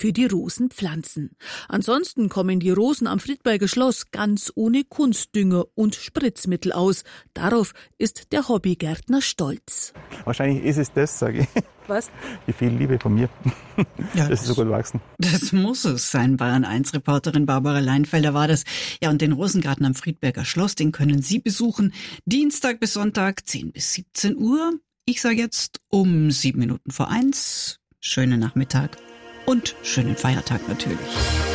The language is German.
für die Rosenpflanzen. Ansonsten kommen die Rosen am Friedberger Schloss ganz ohne Kunstdünger und Spritzmittel aus. Darauf ist der Hobbygärtner stolz. Wahrscheinlich ist es das, sage ich. Was? Die viel Liebe von mir. Ja, das ist so gut gewachsen. Das muss es sein. Bayern1-Reporterin Barbara Leinfelder war das. Ja, und den Rosengarten am Friedberger Schloss, den können Sie besuchen. Dienstag bis Sonntag, 10 bis 17 Uhr. Ich sage jetzt um 7 Minuten vor 1. Schönen Nachmittag und schönen Feiertag natürlich.